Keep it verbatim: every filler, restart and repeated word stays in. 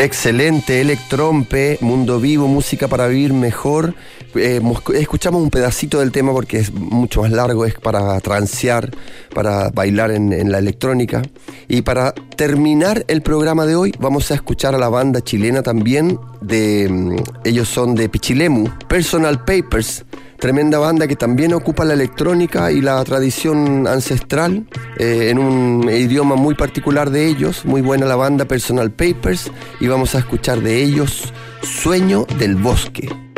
Excelente, Electrompe, Mundo Vivo, música para vivir mejor. Eh, escuchamos un pedacito del tema porque es mucho más largo, es para transear, para bailar en, en la electrónica. Y para terminar el programa de hoy vamos a escuchar a la banda chilena también, de, ellos son de Pichilemu, Personal Papers. Tremenda banda que también ocupa la electrónica y la tradición ancestral eh, en un idioma muy particular de ellos. Muy buena la banda Personal Papers y vamos a escuchar de ellos Sueño del Bosque.